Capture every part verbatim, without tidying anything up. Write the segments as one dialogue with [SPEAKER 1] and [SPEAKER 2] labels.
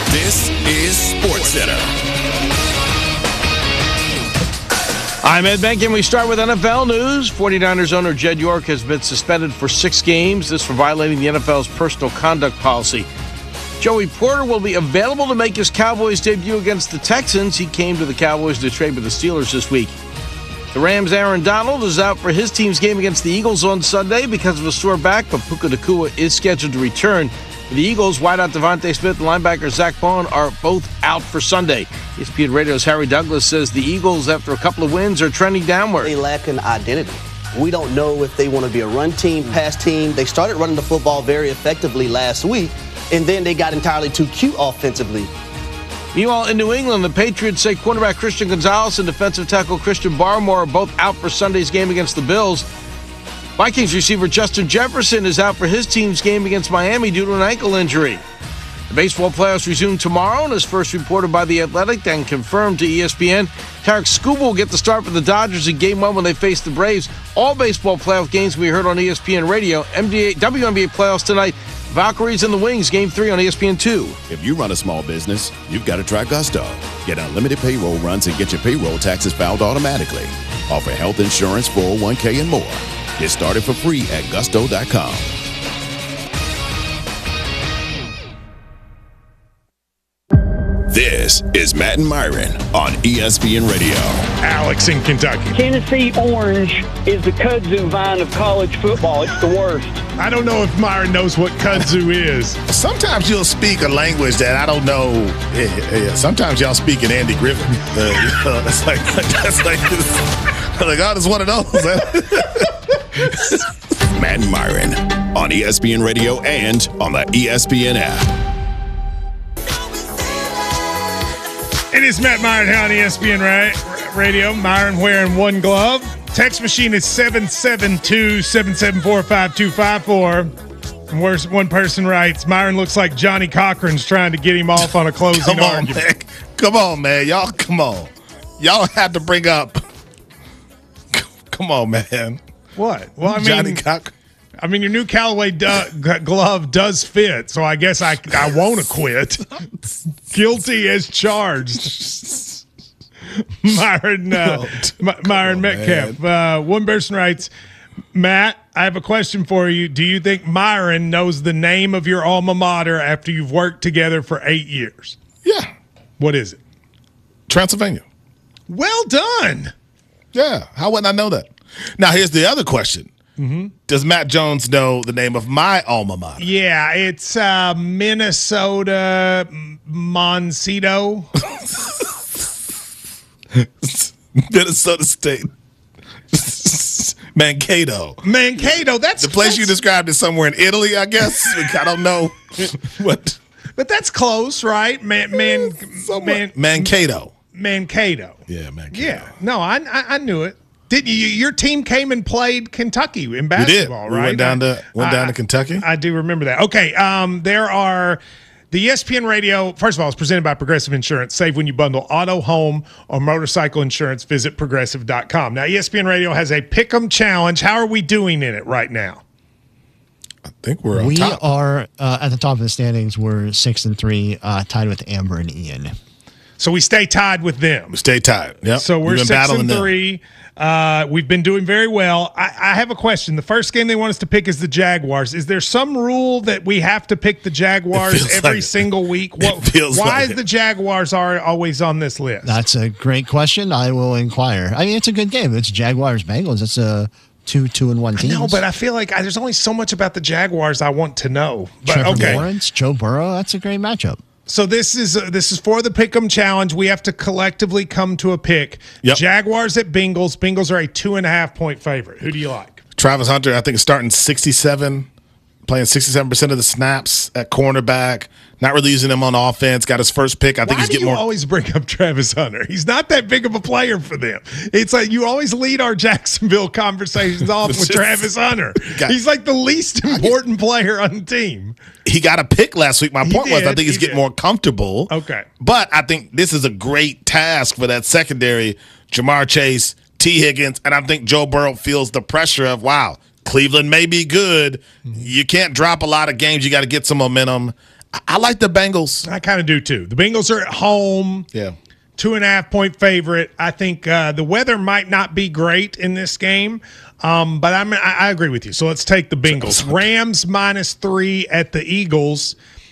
[SPEAKER 1] This is SportsCenter.
[SPEAKER 2] I'm Ed Benkin. We start with N F L news. 49ers owner Jed York has been suspended for six games. This for violating the N F L's personal conduct policy. Joey Porter will be available to make his Cowboys debut against the Texans. He came to the Cowboys to trade with the Steelers this week. The Rams' Aaron Donald is out for his team's game against the Eagles on Sunday because of a sore back, but Puka Nacua is scheduled to return. For the Eagles, wideout Devontae Smith and linebacker Zach Bond are both out for Sunday. E S P N Radio's Harry Douglas says the Eagles, after a couple of wins, are trending downward.
[SPEAKER 3] They lack an identity. We don't know if they want to be a run team, pass team. They started running the football very effectively last week, and then they got entirely too cute offensively.
[SPEAKER 2] Meanwhile, in New England, the Patriots say cornerback Christian Gonzalez and defensive tackle Christian Barmore are both out for Sunday's game against the Bills. Vikings receiver Justin Jefferson is out for his team's game against Miami due to an ankle injury. The baseball playoffs resume tomorrow, and as first reported by The Athletic and confirmed to E S P N, Tarek Skubal will get the start for the Dodgers in Game one when they face the Braves. All baseball playoff games we heard on E S P N Radio. M D A, W N B A playoffs tonight. Valkyries and the Wings, Game three on E S P N two.
[SPEAKER 1] If you run a small business, you've got to try Gusto. Get unlimited payroll runs and get your payroll taxes filed automatically. Offer health insurance, four oh one k, and more. Get started for free at gusto dot com. This is Matt and Myron on E S P N Radio.
[SPEAKER 4] Alex in Kentucky.
[SPEAKER 5] Tennessee Orange is the kudzu vine of college football. It's the worst.
[SPEAKER 4] I don't know if Myron knows what kudzu is.
[SPEAKER 6] Sometimes you'll speak a language that I don't know. Yeah, yeah. Sometimes y'all speak in Andy Griffin. Uh, you know, that's like that's like this. Like, oh, it's one of those.
[SPEAKER 1] Matt and Myron on E S P N Radio and on the E S P N app.
[SPEAKER 4] It is Matt Myron here on E S P N Radio. Myron wearing one glove. Text machine is seven seven two, seven seven four, five two five four. And where's one person writes, Myron looks like Johnny Cochran's trying to get him off on a closing
[SPEAKER 6] come on,
[SPEAKER 4] argument.
[SPEAKER 6] Man. Come on, man. Y'all, come on. Y'all have to bring up. Come on, man.
[SPEAKER 4] What? Well, I mean,
[SPEAKER 6] Johnny Cochran.
[SPEAKER 4] I mean, your new Callaway do- glove does fit, so I guess I, I won't quit. Guilty as charged. Myron, uh, My- Myron
[SPEAKER 6] on,
[SPEAKER 4] Metcalf. Uh, one person writes, Matt, I have a question for you. Do you think Myron knows the name of your alma mater after you've worked together for eight years?
[SPEAKER 6] Yeah.
[SPEAKER 4] What is it?
[SPEAKER 6] Transylvania.
[SPEAKER 4] Well done.
[SPEAKER 6] Yeah. How wouldn't I know that? Now, here's the other question. Mm-hmm. Does Matt Jones know the name of my alma mater?
[SPEAKER 4] Yeah, it's uh, Minnesota Moncito.
[SPEAKER 6] Minnesota State. Mankato.
[SPEAKER 4] Mankato, that's
[SPEAKER 6] the place
[SPEAKER 4] that's,
[SPEAKER 6] you described is somewhere in Italy, I guess. I don't know what.
[SPEAKER 4] But that's close, right? Man, man, man
[SPEAKER 6] Mankato.
[SPEAKER 4] Mankato.
[SPEAKER 6] Yeah, Mankato.
[SPEAKER 4] Yeah. No, I, I I knew it. Did you? Your team came and played Kentucky in basketball,
[SPEAKER 6] we did.
[SPEAKER 4] right?
[SPEAKER 6] We went down to went down
[SPEAKER 4] I,
[SPEAKER 6] to Kentucky.
[SPEAKER 4] I do remember that. Okay. Um, there are the E S P N Radio. First of all, it's presented by Progressive Insurance. Save when you bundle auto, home, or motorcycle insurance. Visit progressive dot com. Now, E S P N Radio has a Pick'em challenge. How are we doing in it right now?
[SPEAKER 6] I think we're on
[SPEAKER 7] we
[SPEAKER 6] top.
[SPEAKER 7] are uh, at the top of the standings. We're six and three, uh, tied with Amber and Ian.
[SPEAKER 4] So we stay tied with them.
[SPEAKER 6] We stay tied. Yep.
[SPEAKER 4] So we're
[SPEAKER 6] We've been
[SPEAKER 4] six and
[SPEAKER 6] them.
[SPEAKER 4] three. Uh, we've been doing very well. I, I have a question. The first game they want us to pick is the Jaguars. Is there some rule that we have to pick the Jaguars every
[SPEAKER 6] like
[SPEAKER 4] single week? What,
[SPEAKER 6] feels
[SPEAKER 4] why
[SPEAKER 6] like
[SPEAKER 4] is
[SPEAKER 6] it.
[SPEAKER 4] the Jaguars are always on this list?
[SPEAKER 7] That's a great question. I will inquire. I mean, it's a good game. It's Jaguars Bengals. It's a two two and one team.
[SPEAKER 4] No, but I feel like I, there's only so much about the Jaguars I want to know. But
[SPEAKER 7] Trevor
[SPEAKER 4] okay.
[SPEAKER 7] Lawrence, Joe Burrow. That's a great matchup.
[SPEAKER 4] So this is uh, this is for the Pick'em challenge. We have to collectively come to a pick.
[SPEAKER 6] Yep.
[SPEAKER 4] Jaguars at Bengals. Bengals are a two and a half point favorite. Who do you like?
[SPEAKER 6] Travis Hunter, I think, is starting sixty-seven, playing sixty-seven percent of the snaps at cornerback. Not really using him on offense. Got his first pick. I think
[SPEAKER 4] Why
[SPEAKER 6] he's
[SPEAKER 4] do
[SPEAKER 6] getting
[SPEAKER 4] you
[SPEAKER 6] more.
[SPEAKER 4] always bring up Travis Hunter? He's not that big of a player for them. It's like you always lead our Jacksonville conversations off with
[SPEAKER 6] just-
[SPEAKER 4] Travis Hunter.
[SPEAKER 6] Got-
[SPEAKER 4] He's like the least important player on the team.
[SPEAKER 6] He got a pick last week. My
[SPEAKER 4] He
[SPEAKER 6] point was, I
[SPEAKER 4] did,
[SPEAKER 6] think he's
[SPEAKER 4] he
[SPEAKER 6] getting
[SPEAKER 4] did.
[SPEAKER 6] more comfortable.
[SPEAKER 4] Okay.
[SPEAKER 6] But I think this is a great task for that secondary. Jamar Chase, T. Higgins, and I think Joe Burrow feels the pressure of, wow, Cleveland may be good. You can't drop a lot of games. You got to get some momentum. I like the Bengals.
[SPEAKER 4] I kind of do too. The Bengals are at home.
[SPEAKER 6] Yeah.
[SPEAKER 4] Two and a half point favorite. I think uh, the weather might not be great in this game, um, but I'm, I, I agree with you. So let's take the Bengals. Rams minus three at the Eagles.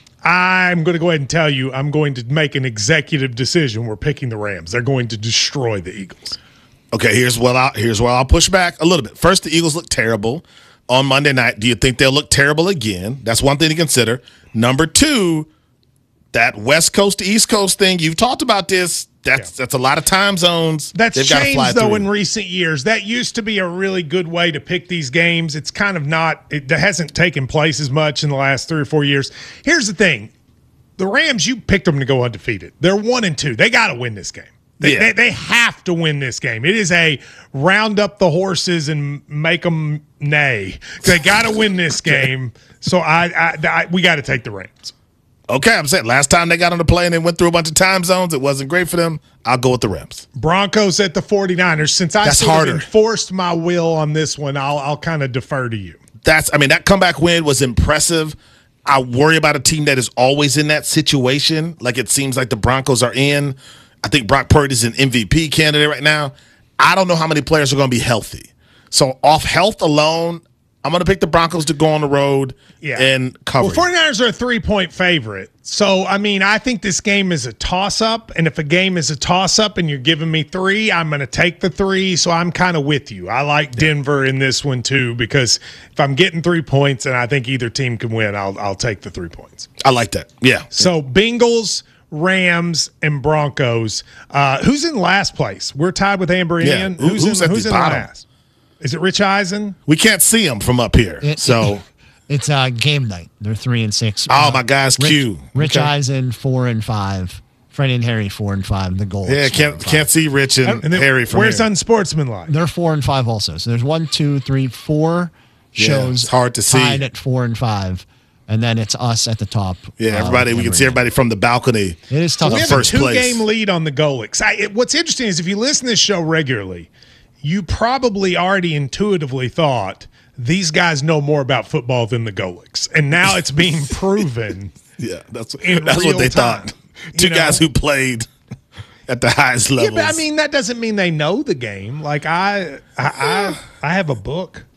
[SPEAKER 4] I'm going to go ahead and tell you I'm going to make an executive decision. We're picking the Rams. They're going to destroy the Eagles.
[SPEAKER 6] Okay, here's what I here's where I'll push back a little bit. First, the Eagles look terrible on Monday night. Do you think they'll look terrible again? That's one thing to consider. Number two, that West Coast to East Coast thing, you've talked about this. That's yeah. that's a lot of time zones.
[SPEAKER 4] That's
[SPEAKER 6] They've
[SPEAKER 4] changed,
[SPEAKER 6] fly
[SPEAKER 4] though,
[SPEAKER 6] through.
[SPEAKER 4] in recent years. That used to be a really good way to pick these games. It's kind of not – it hasn't taken place as much in the last three or four years. Here's the thing. The Rams, you picked them to go undefeated. They're one and two. They got to win this game. They,
[SPEAKER 6] yeah.
[SPEAKER 4] they, they have to win this game. It is a round up the horses and make them neigh. They got to win this game. So I, I, I we got to take the Rams.
[SPEAKER 6] Okay, I'm saying last time they got on the plane and went through a bunch of time zones, it wasn't great for them. I'll go with the Rams.
[SPEAKER 4] Broncos at the 49ers. Since I
[SPEAKER 6] That's
[SPEAKER 4] sort
[SPEAKER 6] harder.
[SPEAKER 4] of enforced my will on this one, I'll I'll kind of defer to you.
[SPEAKER 6] That's I mean, that comeback win was impressive. I worry about a team that is always in that situation, like it seems like the Broncos are in. I think Brock Purdy's an M V P candidate right now. I don't know how many players are going to be healthy. So off health alone, I'm going to pick the Broncos to go on the road
[SPEAKER 4] yeah.
[SPEAKER 6] and cover.
[SPEAKER 4] Well, 49ers are a three-point favorite. So, I mean, I think this game is a toss-up. And if a game is a toss-up and you're giving me three, I'm going to take the three. So I'm kind of with you. I like Denver in this one, too, because if I'm getting three points and I think either team can win, I'll, I'll take the three points.
[SPEAKER 6] I like that. Yeah.
[SPEAKER 4] So Bengals, Rams, and Broncos. Uh, who's in last place? We're tied with Amber
[SPEAKER 6] Yeah.
[SPEAKER 4] Ian.
[SPEAKER 6] Who-
[SPEAKER 4] Who's,
[SPEAKER 6] who's
[SPEAKER 4] in,
[SPEAKER 6] at the
[SPEAKER 4] who's in
[SPEAKER 6] bottom?
[SPEAKER 4] last? Is it Rich Eisen?
[SPEAKER 6] We can't see them from up here.
[SPEAKER 7] It-
[SPEAKER 6] so,
[SPEAKER 7] It's uh, game night. They're three and six.
[SPEAKER 6] oh,
[SPEAKER 7] Uh,
[SPEAKER 6] my guy's
[SPEAKER 7] Rich,
[SPEAKER 6] Q.
[SPEAKER 7] Rich
[SPEAKER 6] Okay.
[SPEAKER 7] Eisen four and five. Freddie and Harry four and five. The goal.
[SPEAKER 6] Yeah, can't can't see Rich and,
[SPEAKER 4] And then
[SPEAKER 6] Harry from
[SPEAKER 4] where's
[SPEAKER 6] here.
[SPEAKER 4] unsportsmanlike?
[SPEAKER 7] They're four and five also. So there's one, two, three, four
[SPEAKER 6] Yeah,
[SPEAKER 7] shows.
[SPEAKER 6] it's hard to see.
[SPEAKER 7] Tied at four and five, and then it's us at the top.
[SPEAKER 6] Yeah,
[SPEAKER 7] uh,
[SPEAKER 6] everybody. We can see everybody from the balcony.
[SPEAKER 7] It is tough.
[SPEAKER 4] We have
[SPEAKER 6] first
[SPEAKER 4] a
[SPEAKER 6] place.
[SPEAKER 4] two-game lead on the Golics. I, it, what's interesting is if you listen to this show regularly, you probably already intuitively thought these guys know more about football than the Golics, and now it's being proven.
[SPEAKER 6] Yeah, that's
[SPEAKER 4] In
[SPEAKER 6] that's what
[SPEAKER 4] real
[SPEAKER 6] they
[SPEAKER 4] time,
[SPEAKER 6] thought. Two
[SPEAKER 4] you know?
[SPEAKER 6] guys who played at the highest
[SPEAKER 4] Yeah,
[SPEAKER 6] levels.
[SPEAKER 4] but I mean that doesn't mean they know the game. Like I, I, I, I have a book.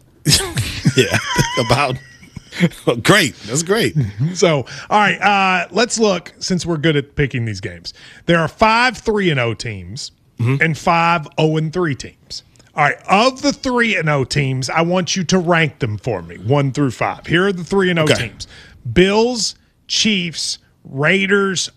[SPEAKER 6] yeah, about great. That's great.
[SPEAKER 4] So, all right, uh, let's look, since we're good at picking these games. There are five three and oh teams
[SPEAKER 6] Mm-hmm.
[SPEAKER 4] and five oh and three teams. All right, of the three and oh teams, I want you to rank them for me, one through five. Here are the three and oh
[SPEAKER 6] Okay.
[SPEAKER 4] teams. Bills, Chiefs, Raiders,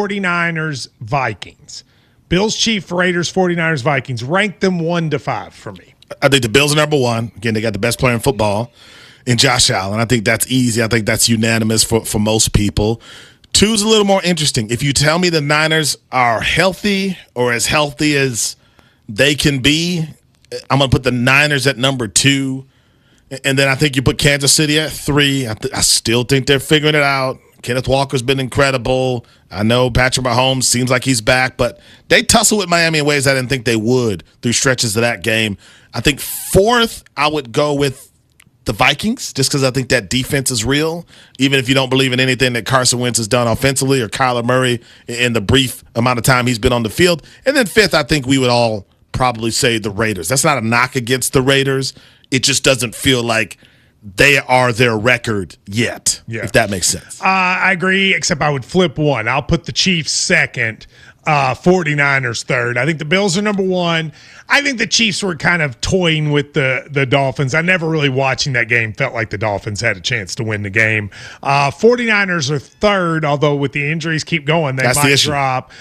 [SPEAKER 4] 49ers, Vikings. Bills, Chiefs, Raiders, 49ers, Vikings. Rank them one to five for me.
[SPEAKER 6] I think the Bills are number one. Again, they got the best player in football in Josh Allen. I think that's easy. I think that's unanimous for, for most people. Two's a little more interesting. If you tell me the Niners are healthy or as healthy as they can be, I'm going to put the Niners at number two. And then I think you put Kansas City at three. I, th- I still think they're figuring it out. Kenneth Walker's been incredible. I know Patrick Mahomes seems like he's back, but they tussle with Miami in ways I didn't think they would through stretches of that game. I think fourth, I would go with the Vikings, just because I think that defense is real, even if you don't believe in anything that Carson Wentz has done offensively or Kyler Murray in the brief amount of time he's been on the field. And then fifth, I think we would all probably say the Raiders. That's not a knock against the Raiders. It just doesn't feel like they are their record yet,
[SPEAKER 4] Yeah.
[SPEAKER 6] if that makes sense.
[SPEAKER 4] Uh, I agree, except I would flip one. I'll put the Chiefs second, uh, 49ers third. I think the Bills are number one. I think the Chiefs were kind of toying with the, the Dolphins. I never really watching that game felt like the Dolphins had a chance to win the game. Uh, 49ers are third, although with the injuries keep going, they
[SPEAKER 6] That's the
[SPEAKER 4] might
[SPEAKER 6] issue.
[SPEAKER 4] drop.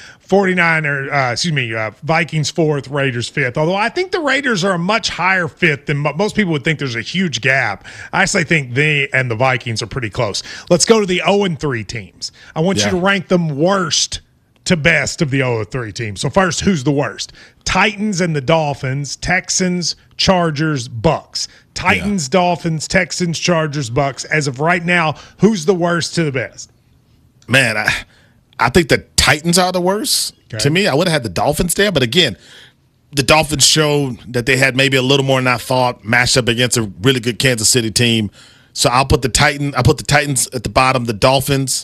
[SPEAKER 4] 49er, uh, excuse me, uh, Vikings fourth, Raiders fifth. Although I think the Raiders are a much higher fifth than mo- most people would think. There's a huge gap. I actually think they and the Vikings are pretty close. Let's go to the oh and three teams. I want
[SPEAKER 6] Yeah.
[SPEAKER 4] you to rank them worst to best of the oh and three teams. So first, who's the worst? Titans and the Dolphins, Texans, Chargers, Bucks. Titans,
[SPEAKER 6] Yeah.
[SPEAKER 4] Dolphins, Texans, Chargers, Bucks. As of right now, who's the worst to the best?
[SPEAKER 6] Man, I, I think the Titans are the worst.
[SPEAKER 4] Okay.
[SPEAKER 6] To me, I would have had the Dolphins there. But again, the Dolphins showed that they had maybe a little more than I thought, matched up against a really good Kansas City team. So I'll put the Titan. I put the Titans at the bottom, the Dolphins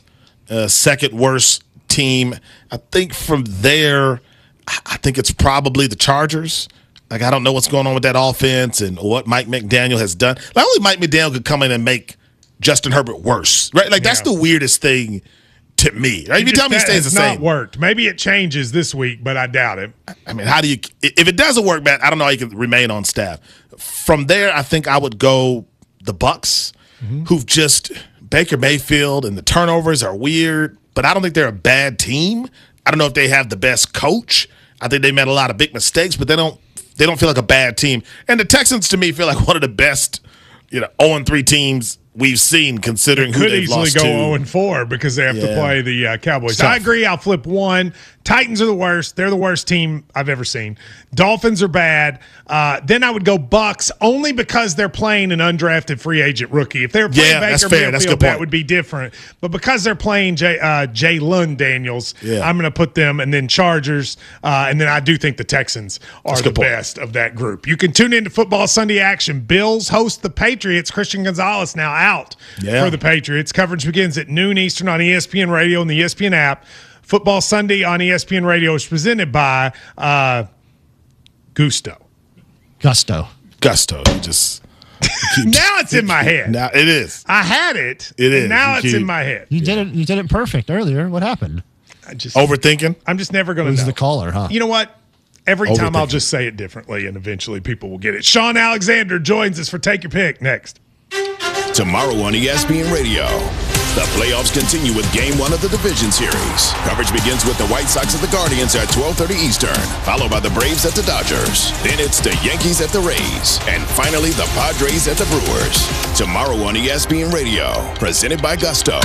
[SPEAKER 6] uh, second worst team. I think from there, I think it's probably the Chargers. Like, I don't know what's going on with that offense and what Mike McDaniel has done. Like, only Mike McDaniel could come in and make Justin Herbert worse, right? Like, yeah. That's the weirdest thing to me. Right? If you tell me it stays the same.
[SPEAKER 4] It's not worked. Maybe it changes this week, but I doubt it.
[SPEAKER 6] I mean, how do you – if it doesn't work, Matt, I don't know how you can remain on staff. From there, I think I would go the Bucs, mm-hmm. who've just – Baker Mayfield and the turnovers are weird, but I don't think they're a bad team. I don't know if they have the best coach. I think they made a lot of big mistakes, but they don't they don't feel like a bad team. And the Texans, to me, feel like one of the best, you know, oh and three teams we've seen, considering who they've lost to.
[SPEAKER 4] Could easily go oh and four because they have
[SPEAKER 6] yeah.
[SPEAKER 4] to play the uh, Cowboys. I agree. I'll flip one. Titans are the worst. They're the worst team I've ever seen. Dolphins are bad. Uh, then I would go Bucks only because they're playing an undrafted free agent rookie. If they were playing
[SPEAKER 6] yeah,
[SPEAKER 4] Baker
[SPEAKER 6] that's fair. That's
[SPEAKER 4] Mayfield,
[SPEAKER 6] good point.
[SPEAKER 4] that would be different. But because they're playing Jay, uh, Jalen Daniels,
[SPEAKER 6] yeah.
[SPEAKER 4] I'm going to put them, and then Chargers, uh, and then I do think the Texans are the best of that group. You can tune into Football Sunday action. Bills host the Patriots. Christian Gonzalez now out
[SPEAKER 6] yeah.
[SPEAKER 4] for the Patriots. Coverage begins at noon Eastern on E S P N Radio and the E S P N app. Football Sunday on E S P N Radio is presented by uh, Gusto.
[SPEAKER 7] Gusto.
[SPEAKER 6] Gusto. You just
[SPEAKER 4] you now it's in my head.
[SPEAKER 6] Now it is.
[SPEAKER 4] I had it.
[SPEAKER 6] It is.
[SPEAKER 4] And now
[SPEAKER 6] you
[SPEAKER 4] it's
[SPEAKER 6] keep,
[SPEAKER 4] in my head.
[SPEAKER 7] You did it. You did it perfect earlier. What happened?
[SPEAKER 4] I just
[SPEAKER 6] overthinking.
[SPEAKER 4] I'm just never going to
[SPEAKER 7] Who's
[SPEAKER 4] know.
[SPEAKER 7] the caller, huh?
[SPEAKER 4] You know what? Every time I'll just say it differently, and eventually people will get it. Sean Alexander joins us for Take Your Pick next.
[SPEAKER 1] Tomorrow on E S P N Radio, the playoffs continue with Game One of the Division Series. Coverage begins with the White Sox at the Guardians at twelve thirty Eastern, followed by the Braves at the Dodgers. Then it's the Yankees at the Rays, and finally the Padres at the Brewers. Tomorrow on E S P N Radio, presented by Gusto.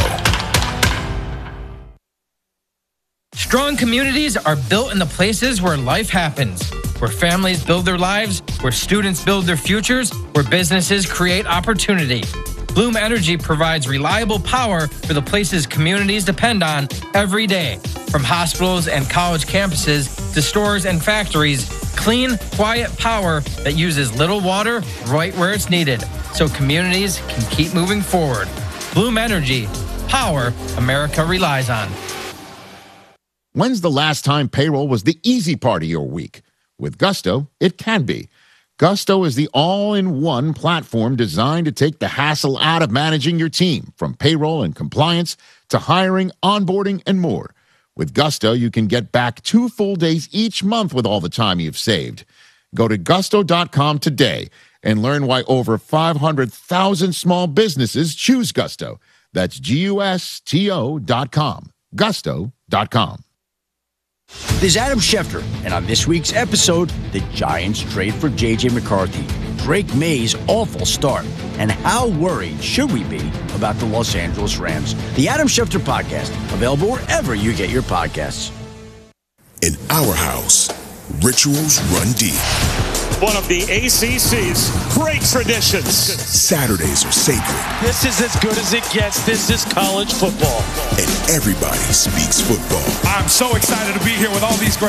[SPEAKER 8] Strong communities are built in the places where life happens, where families build their lives, where students build their futures, where businesses create opportunity. Bloom Energy provides reliable power for the places communities depend on every day. From hospitals and college campuses to stores and factories, clean, quiet power that uses little water right where it's needed, so communities can keep moving forward. Bloom Energy, power America relies on.
[SPEAKER 9] When's the last time payroll was the easy part of your week? With Gusto, it can be. Gusto is the all-in-one platform designed to take the hassle out of managing your team, from payroll and compliance to hiring, onboarding, and more. With Gusto, you can get back two full days each month with all the time you've saved. Go to gusto dot com today and learn why over five hundred thousand small businesses choose Gusto. That's G U S T O dot com. gusto dot com.
[SPEAKER 10] This is Adam Schefter, and on this week's episode, the Giants trade for J J McCarthy, Drake May's awful start, and how worried should we be about the Los Angeles Rams. The Adam Schefter Podcast, available wherever you get your podcasts.
[SPEAKER 11] In our house, rituals run deep.
[SPEAKER 12] One of the A C C's great traditions.
[SPEAKER 11] Saturdays are sacred.
[SPEAKER 12] This is as good as it gets. This is college football.
[SPEAKER 11] And everybody speaks football.
[SPEAKER 12] I'm so excited to be here with all these great